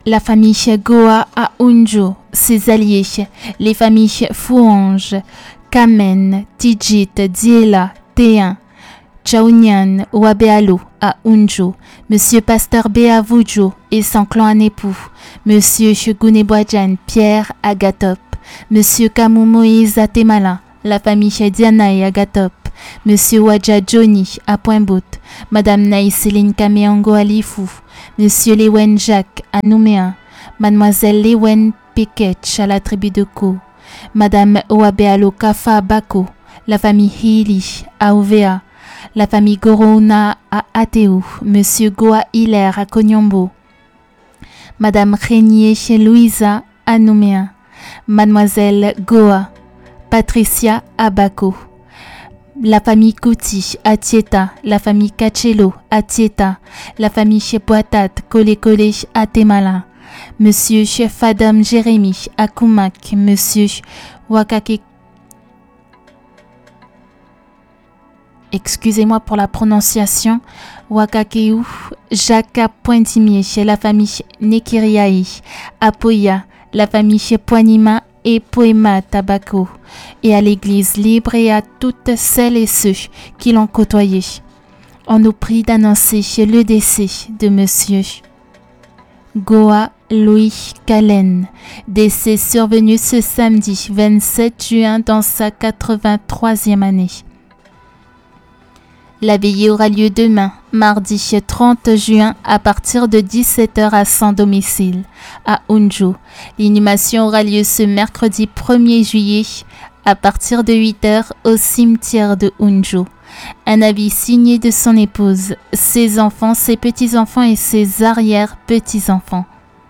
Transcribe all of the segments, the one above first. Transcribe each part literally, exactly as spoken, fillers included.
La famille Goa à Unju, ses alliés, les familles Fouange, Kamen, Tijit, Diela, Téin, Chaounian, Wabealo à Unju, Monsieur Pasteur Béavoujo et son clan à Népou, Monsieur Guneboadjan Pierre à Gatop, Monsieur Kamou Moïse à Temala, la famille Diana et Agatop, Monsieur Wadja Johnny à Pointe-Bout, Madame Naïseline Kameango à Lifou, Monsieur Lewen Jacques à Nouméa, Mademoiselle Lewen Peketch à la tribu de Ko, Madame Oabealo Kafa Bako, la famille Hili à Ovea, la famille Gorona à Ateu, Monsieur Goa Hilaire à Konyombo, Madame Régnier chez Louisa à Nouméa, Mademoiselle Goa, Patricia à Bako, la famille Kouti à Tieta, la famille Kachelo à Tieta, la famille Cheboatat Kole-Kole à Temala, Monsieur Chef Adam Jérémy à Koumak, Monsieur Wakake. Excusez-moi pour la prononciation. Wakakeu Jacques Pointimier chez la famille Nekiriaï, à Poya, la famille chez Poinima et Poema Tabaco, et à l'église libre et à toutes celles et ceux qui l'ont côtoyé. On nous prie d'annoncer le décès de Monsieur Goa Louis Calen, décès survenu ce samedi vingt-sept juin dans sa quatre-vingt-troisième année. La veillée aura lieu demain, mardi trente juin, à partir de dix-sept heures à son domicile, à Unju. L'inhumation aura lieu ce mercredi premier juillet, à partir de huit heures, au cimetière de Unju. Un avis signé de son épouse, ses enfants, ses petits-enfants et ses arrière-petits-enfants.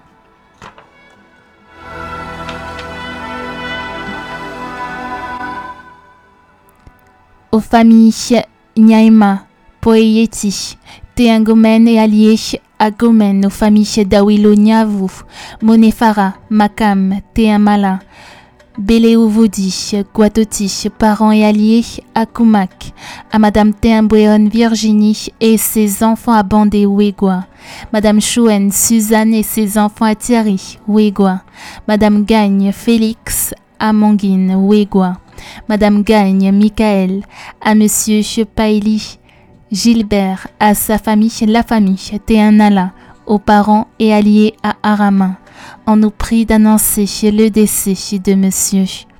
Aux familles Nyaima, Poeyeti, Teangomen et alliés à Gomen, aux familles Dawilo Nyavu, Monefara, Makam, Teamala, Beleuvoudi, Guatoti, parents et alliés à Koumak, à Madame Teambouéon Virginie et ses enfants à Bandé Ouégua, Madame Chouen Suzanne et ses enfants à Thierry Ouégua, Madame Gagne Félix à Manguine Ouégua, Madame Gagne Michael à Monsieur Chepaili Gilbert, à sa famille, la famille Teanala, aux parents et alliés à Arama. On nous prie d'annoncer le décès de Monsieur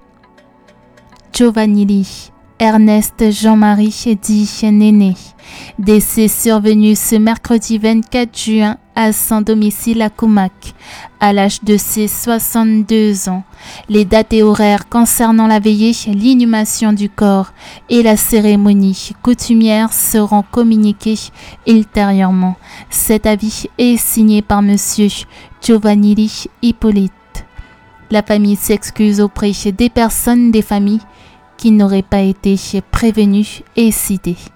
Giovanni Ernest Jean-Marie dit Néné, décès survenu ce mercredi vingt-quatre juin à son domicile à Koumak, à l'âge de ses soixante-deux ans. Les dates et horaires concernant la veillée, l'inhumation du corps et la cérémonie coutumière seront communiqués ultérieurement. Cet avis est signé par Monsieur Giovanni Hippolyte. La famille s'excuse auprès des personnes des familles qui n'auraient pas été prévenues et citées.